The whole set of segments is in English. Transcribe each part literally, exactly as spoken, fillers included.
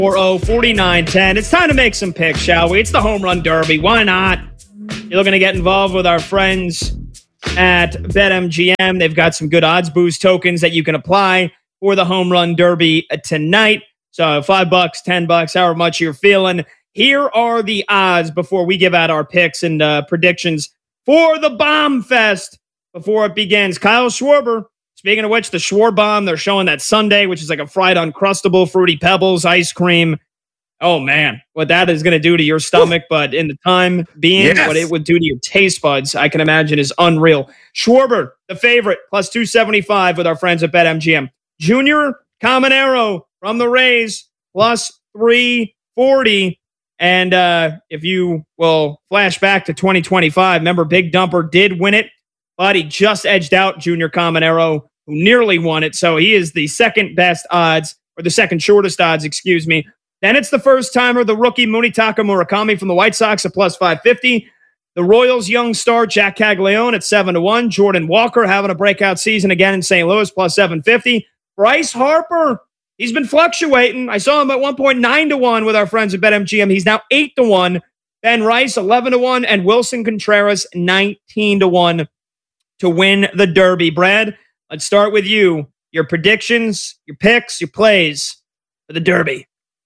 oh, forty-nine ten. It's time to make some picks, shall we? It's the Home Run Derby. Why not? You're looking to get involved with our friends at BetMGM. They've got some good odds boost tokens that you can apply for the Home Run Derby tonight. So five bucks, ten bucks, however much you're feeling. Here are the odds before we give out our picks and uh, predictions for the Bomb Fest before it begins. Kyle Schwarber. Speaking of which, the Schwar Bomb, they're showing that Sunday, which is like a fried Uncrustable, Fruity Pebbles, ice cream. Oh, man, what that is going to do to your stomach, but in the time being, yes. what it would do to your taste buds, I can imagine is unreal. Schwarber, the favorite, plus two seventy-five with our friends at BetMGM. Junior Caminero from the Rays, plus three forty. And uh, if you will flash back to twenty twenty-five, remember Big Dumper did win it, but he just edged out Junior Caminero, who nearly won it. So he is the second best odds, or the second shortest odds, excuse me. Then it's the first timer, the rookie Munetaka Murakami from the White Sox at plus five fifty. The Royals young star Jack Caglione at seven to one. Jordan Walker having a breakout season again in Saint Louis, plus seven fifty. Bryce Harper, he's been fluctuating. I saw him at one point nine to one with our friends at BetMGM. He's now eight to one. Ben Rice, eleven to one. And Wilson Contreras, nineteen to one to win the Derby. Brad, let's start with you. Your predictions, your picks, your plays for the Derby.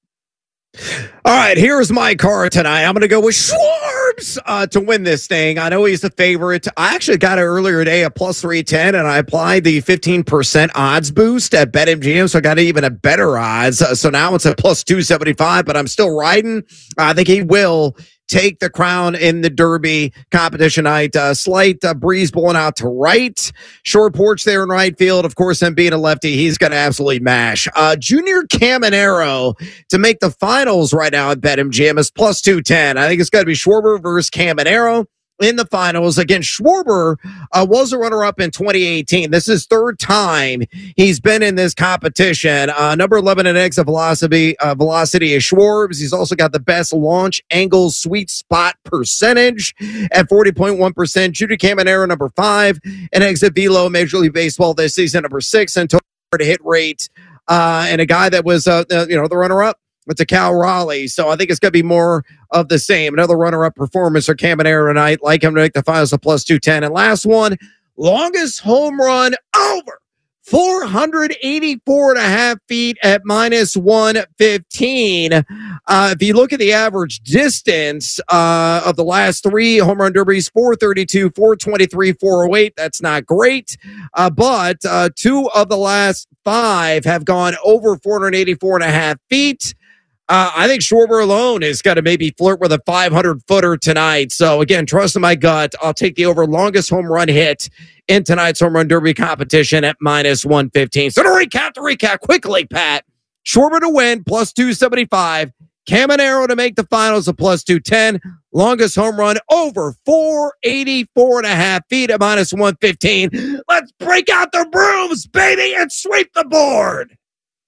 All right, here's my card tonight. I'm going to go with Schwartz uh, to win this thing. I know he's the favorite. I actually got it earlier today at plus three ten, and I applied the fifteen percent odds boost at BetMGM, so I got even a better odds. Uh, so now it's at plus two seventy-five, but I'm still riding. I think he will take the crown in the Derby competition night. Uh, slight uh, breeze blowing out to right. Short porch there in right field. Of course, him being a lefty, he's going to absolutely mash. Uh, Junior Caminero to make the finals right now at BetMGM is plus two ten. I think it's got to be Schwarber versus Caminero in the finals. Again, Schwarber uh, was a runner-up in twenty eighteen. This is third time he's been in this competition. Uh, number eleven in exit velocity, uh, velocity is Schwarbs. He's also got the best launch angle sweet spot percentage at forty point one percent. Judy Caminero, number five, in exit velo, Major League Baseball this season, number six in total hit rate. Uh, and a guy that was, uh, uh, you know, the runner-up. It's a Cal Raleigh, so I think it's going to be more of the same. Another runner-up performance for Caminero tonight. Like him to make the finals of plus two ten. And last one, longest home run over four eighty-four and a half feet at minus one fifteen. Uh, if you look at the average distance uh, of the last three home run derbies, four thirty-two, four twenty-three, four oh eight. That's not great. Uh, but uh, two of the last five have gone over four eighty-four and a half feet. Uh, I think Schwarber alone is going to maybe flirt with a five hundred footer tonight. So again, trust in my gut. I'll take the over longest home run hit in tonight's home run derby competition at minus one fifteen. So to recap, to recap quickly, Pat, Schwarber to win plus two seventy-five. Caminero to make the finals of plus two ten. Longest home run over four eighty-four and a half feet at minus one fifteen. Let's break out the brooms, baby, and sweep the board.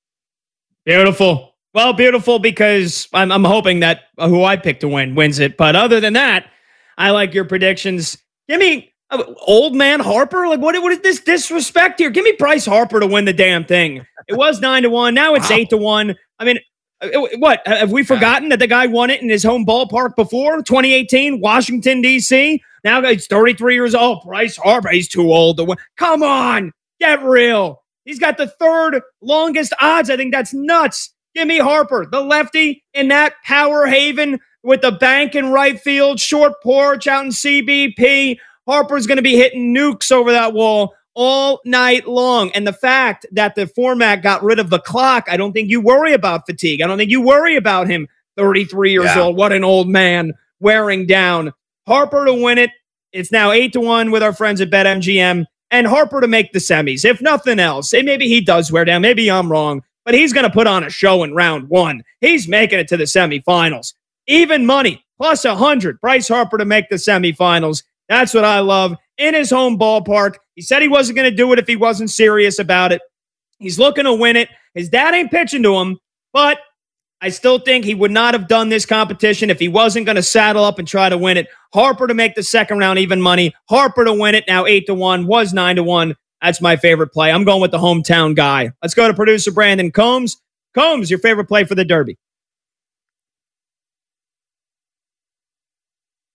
Beautiful. Well, beautiful, because I'm, I'm hoping that who I pick to win wins it. But other than that, I like your predictions. Give me uh, old man Harper. Like, what, what is this disrespect here? Give me Bryce Harper to win the damn thing. It was nine to one. Now it's wow. eight to one. I mean, what? Have we forgotten that the guy won it in his home ballpark before? twenty eighteen, Washington, D C Now he's thirty-three years old. Bryce Harper, he's too old to win. Come on, get real. He's got the third longest odds. I think that's nuts. Give me Harper, the lefty in that power haven with the bank in right field, short porch out in C B P. Harper's going to be hitting nukes over that wall all night long. And the fact that the format got rid of the clock, I don't think you worry about fatigue. I don't think you worry about him, thirty-three years yeah. old. What an old man wearing down. Harper to win it. It's now eight to one with our friends at BetMGM. And Harper to make the semis. If nothing else, and maybe he does wear down. Maybe I'm wrong. But he's going to put on a show in round one. He's making it to the semifinals. Even money, plus one hundred. Bryce Harper to make the semifinals. That's what I love. In his home ballpark. He said he wasn't going to do it if he wasn't serious about it. He's looking to win it. His dad ain't pitching to him, but I still think he would not have done this competition if he wasn't going to saddle up and try to win it. Harper to make the second round even money. Harper to win it, now eight to one, was nine to one. That's my favorite play. I'm going with the hometown guy. Let's go to producer Brandon Combs. Combs, your favorite play for the Derby.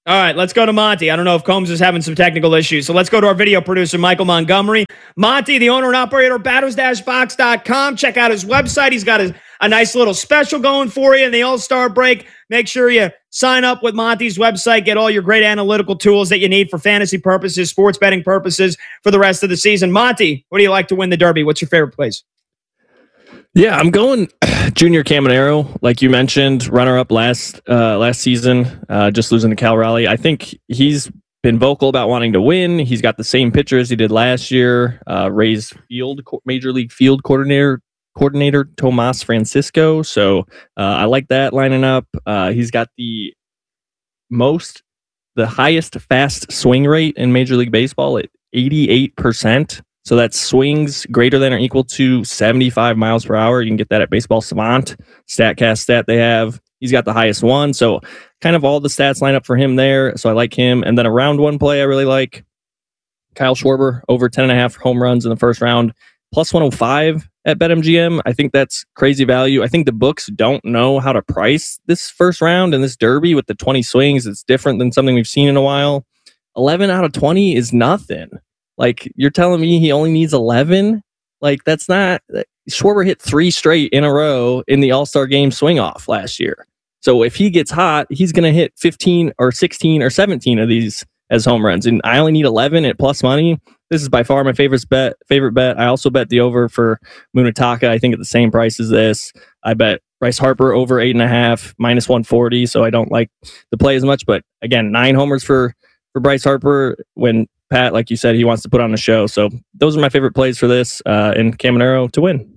All right, let's go to Monty. I don't know if Combs is having some technical issues, so let's go to our video producer, Michael Montgomery. Monty, the owner and operator of batters dash box dot com. Check out his website. He's got a, a nice little special going for you in the All-Star break. Make sure you sign up with Monty's website. Get all your great analytical tools that you need for fantasy purposes, sports betting purposes for the rest of the season. Monty, what do you like to win the Derby? What's your favorite place? Yeah, I'm going Junior Caminero, like you mentioned, runner-up last uh, last season, uh, just losing to Cal Raleigh. I think he's been vocal about wanting to win. He's got the same pitcher as he did last year. Uh, Rays field Major League field coordinator coordinator Tomas Francisco. So uh, I like that lining up. Uh, he's got the most, the highest fast swing rate in Major League Baseball at eighty-eight percent. So that's swings greater than or equal to seventy-five miles per hour. You can get that at Baseball Savant, StatCast stat they have. He's got the highest one. So kind of all the stats line up for him there. So I like him. And then a round one play I really like. Kyle Schwarber, over ten and a half home runs in the first round, plus one oh five at BetMGM. I think that's crazy value. I think the books don't know how to price this first round and this Derby with the twenty swings. It's different than something we've seen in a while. eleven out of twenty is nothing. Like, you're telling me he only needs eleven? Like, that's not... Schwarber hit three straight in a row in the All-Star Game swing-off last year. So if he gets hot, he's going to hit fifteen or sixteen or seventeen of these as home runs. And I only need eleven at plus money. This is by far my favorite bet. Favorite bet. I also bet the over for Munetaka, I think at the same price as this. I bet Bryce Harper over eight and a half, minus one forty. So I don't like the play as much. But again, nine homers for, for Bryce Harper when Pat, like you said, he wants to put on a show. So those are my favorite plays for this uh, and Caminero to win.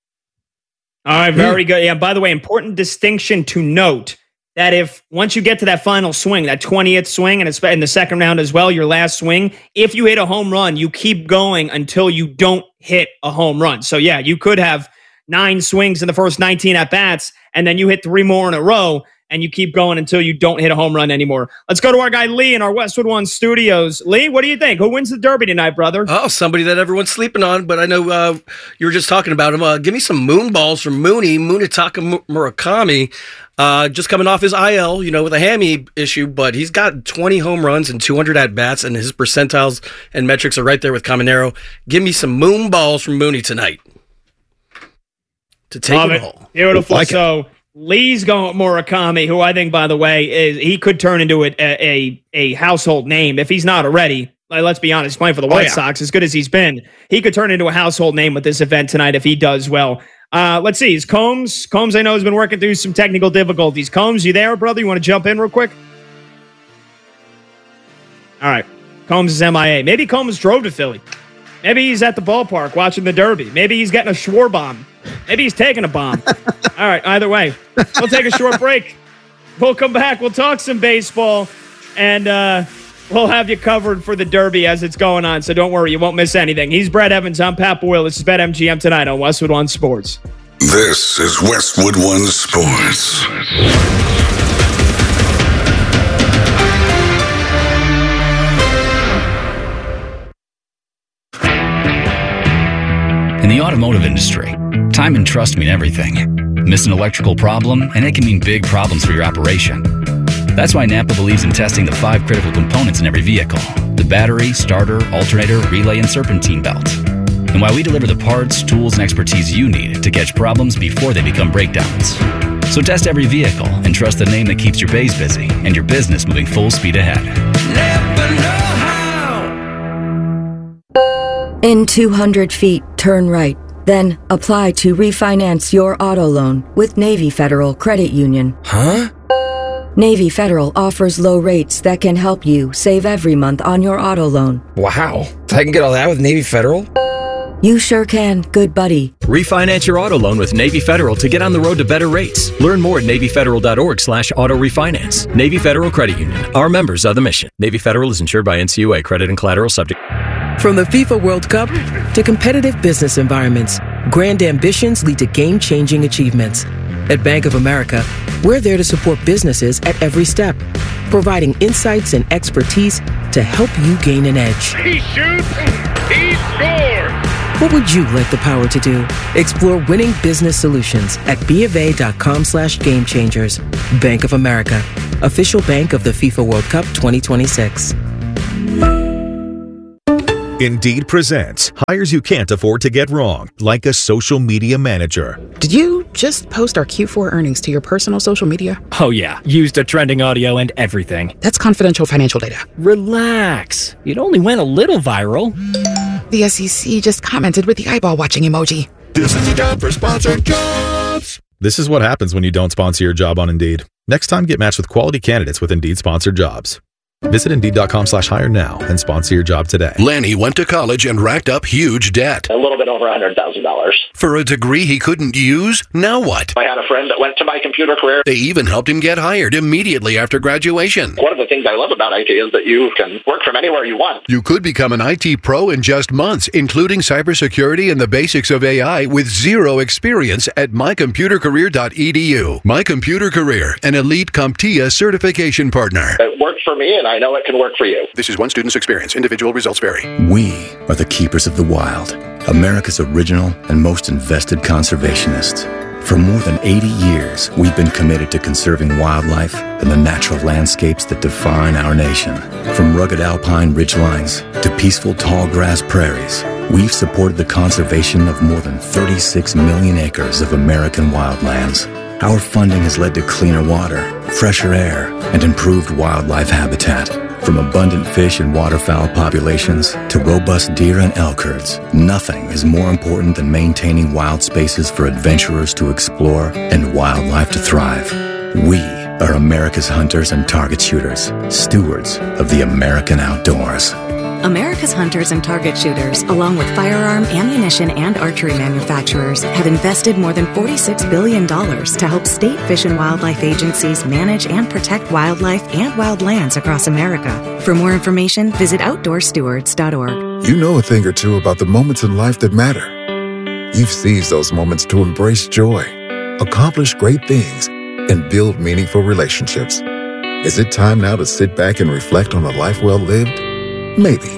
All right, very good. Yeah, by the way, important distinction to note that if once you get to that final swing, that twentieth swing, and it's in the second round as well, your last swing, if you hit a home run, you keep going until you don't hit a home run. So yeah, you could have nine swings in the first nineteen at-bats, and then you hit three more in a row, and you keep going until you don't hit a home run anymore. Let's go to our guy Lee in our Westwood One studios. Lee, what do you think? Who wins the Derby tonight, brother? Oh, somebody that everyone's sleeping on, but I know uh, you were just talking about him. Uh, give me some moon balls from Mooney, Munetaka Murakami, uh, just coming off his I L, you know, with a hammy issue, but he's got twenty home runs and two hundred at-bats, and his percentiles and metrics are right there with Caminero. Give me some moon balls from Mooney tonight to take Love it it. all. Beautiful. Like so... Lee's going with Murakami, who I think, by the way, is he could turn into a a, a household name if he's not already. Like, let's be honest, playing for the White oh, yeah. Sox, as good as he's been, he could turn into a household name with this event tonight if he does well. Uh, let's see. Is Combs? Combs, I know, has been working through some technical difficulties. Combs, you there, brother? You want to jump in real quick? All right. Combs is M I A. Maybe Combs drove to Philly. Maybe he's at the ballpark watching the Derby. Maybe he's getting a Schwarber bomb. Maybe he's taking a bomb. All right, either way, we'll take a short break. We'll come back. We'll talk some baseball, and uh, we'll have you covered for the Derby as it's going on, so don't worry. You won't miss anything. He's Brett Evans. I'm Pat Boyle. This is BetMGM tonight on Westwood One Sports. This is Westwood One Sports. In the automotive industry, time and trust mean everything. Miss an electrical problem, and it can mean big problems for your operation. That's why Napa believes in testing the five critical components in every vehicle: the battery, starter, alternator, relay, and serpentine belt. And why we deliver the parts, tools, and expertise you need to catch problems before they become breakdowns. So test every vehicle and trust the name that keeps your bays busy and your business moving full speed ahead. Napa know-how. In two hundred feet, turn right. Then apply to refinance your auto loan with Navy Federal Credit Union. Huh? Navy Federal offers low rates that can help you save every month on your auto loan. Wow. I can get all that with Navy Federal? You sure can, good buddy. Refinance your auto loan with Navy Federal to get on the road to better rates. Learn more at NavyFederal.org slash auto refinance. Navy Federal Credit Union. Our members are the mission. Navy Federal is insured by N C U A. Credit and collateral subject. From the FIFA World Cup to competitive business environments, grand ambitions lead to game-changing achievements. At Bank of America, we're there to support businesses at every step, providing insights and expertise to help you gain an edge. He shoots, he scores! What would you like the power to do? Explore winning business solutions at B of A dot com slash game changers. Bank of America. official bank of the FIFA World Cup twenty twenty-six. Indeed presents hires you can't afford to get wrong, like a social media manager. Did you just post our Q four earnings to your personal social media? Oh yeah, used a trending audio and everything. That's confidential financial data. Relax. It only went a little viral. The S E C just commented with the eyeball watching emoji. This is a job for sponsored jobs. This is what happens when you don't sponsor your job on Indeed. Next time, get matched with quality candidates with Indeed sponsored jobs. Visit Indeed.com slash hire now and sponsor your job today. Lanny went to college and racked up huge debt. A little bit over one hundred thousand dollars. For a degree he couldn't use? Now what? I had a friend that went to My Computer Career. They even helped him get hired immediately after graduation. One of the things I love about I T is that you can work from anywhere you want. You could become an I T pro in just months, including cybersecurity and the basics of A I with zero experience at my computer career dot e d u. My Computer Career, an elite CompTIA certification partner. It worked for me, and I know it can work for you. This is one student's experience. Individual results vary. We are the keepers of the wild, America's original and most invested conservationists. For more than eighty years, we've been committed to conserving wildlife and the natural landscapes that define our nation. From rugged alpine ridgelines to peaceful tall grass prairies, we've supported the conservation of more than thirty-six million acres of American wildlands. Our funding has led to cleaner water, fresher air, and improved wildlife habitat. From abundant fish and waterfowl populations to robust deer and elk herds, nothing is more important than maintaining wild spaces for adventurers to explore and wildlife to thrive. We are America's hunters and target shooters, stewards of the American outdoors. America's hunters and target shooters, along with firearm, ammunition, and archery manufacturers, have invested more than forty-six billion dollars to help state fish and wildlife agencies manage and protect wildlife and wildlands across America. For more information, visit outdoor stewards dot org. You know a thing or two about the moments in life that matter. You've seized those moments to embrace joy, accomplish great things, and build meaningful relationships. Is it time now to sit back and reflect on a life well lived? Maybe.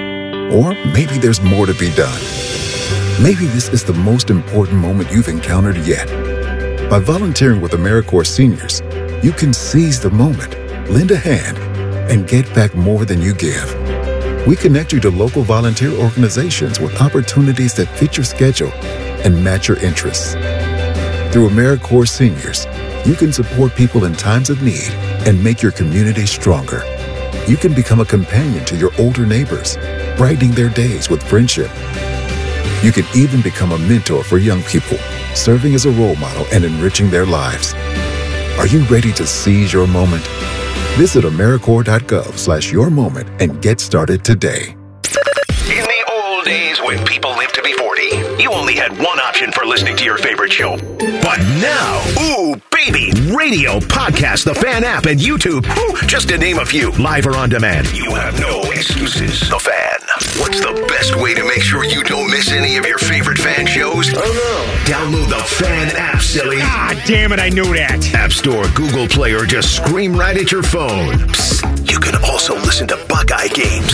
Or maybe there's more to be done. Maybe this is the most important moment you've encountered yet. By volunteering with AmeriCorps Seniors, you can seize the moment, lend a hand, and get back more than you give. We connect you to local volunteer organizations with opportunities that fit your schedule and match your interests. Through AmeriCorps Seniors, you can support people in times of need and make your community stronger. You can become a companion to your older neighbors, brightening their days with friendship. You can even become a mentor for young people, serving as a role model and enriching their lives. Are you ready to seize your moment? Visit AmeriCorps.gov slash your moment and get started today. In the old days when people lived to be forty, you only had one option for listening to your favorite show. But now, ooh, baby, radio, podcast, the Fan app, and YouTube, ooh, just to name a few, live or on demand. You have no excuses. The Fan. What's the best way to make sure you don't miss any of your favorite Fan shows? Oh no. Download the Fan app, silly. Ah, damn it, I knew that. App Store, Google Play, or just scream right at your phone. Psst, you can also listen to Buckeye games.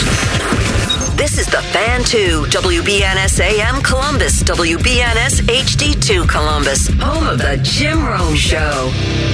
This is the Fan two, W B N S A M Columbus, W B N S H D two Columbus, home of the Jim Rome Show.